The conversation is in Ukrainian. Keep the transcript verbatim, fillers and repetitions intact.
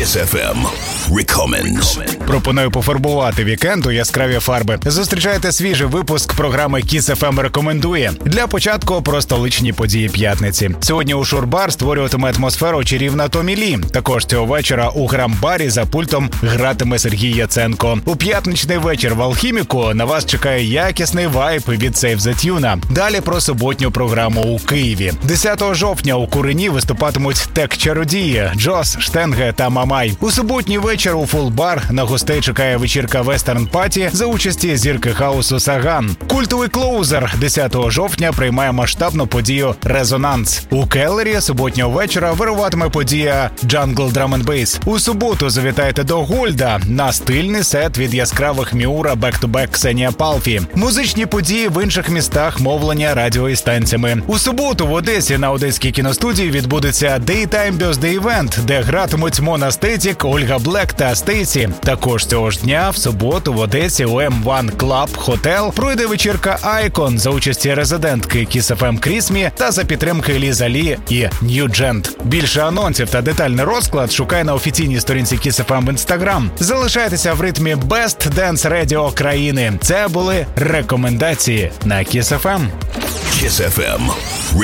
Kiss еф ем Recommends. Пропоную пофарбувати вікенд у яскраві фарби. Зустрічайте свіжий випуск програми Kiss еф ем рекомендує. Для початку про столичні події п'ятниці. Сьогодні у Шурбар створюватиме атмосферу чарівна Томі Лі. Також цього вечора у Грам-барі за пультом гратиме Сергій Яценко. У п'ятничний вечір в Алхіміку на вас чекає якісний вайб від Save the Tune. Далі про суботню програму у Києві. десятого жовтня у Курині виступатимуть тек-чародії Джос, Штенге та Мамай. У суботній вечір у Фулбар на гостей чекає вечірка Western Party за участі зірки хаусу Саган. Культовий клоузер десятого жовтня приймає масштабну подію «Резонанс». У Келлері суботнього вечора вируватиме подія «Jungle Drum and Bass». У суботу завітайте до Гольда на стильний сет від яскравих Міура бек-ту-бек Ксенія Палфі. Музичні події в інших містах мовлення радіо і станціями. У суботу в Одесі на Одеській кіностудії відбудеться Daytime Birthday Event, де гратимуть Мона Стетік, Ольга Блек та Стейсі. Також цього ж дня в суботу в Одесі у ем один Club Hotel пройде вечірка Icon за участі резидентки Kiss еф ем Крісмі та за підтримки Ліза Лі і New Gent. Більше анонсів та детальний розклад шукай на офіційній сторінці Kiss еф ем в Instagram. Залишайтеся в ритмі Best Dance Radio країни. Це були рекомендації на Kiss еф ем. Kiss еф ем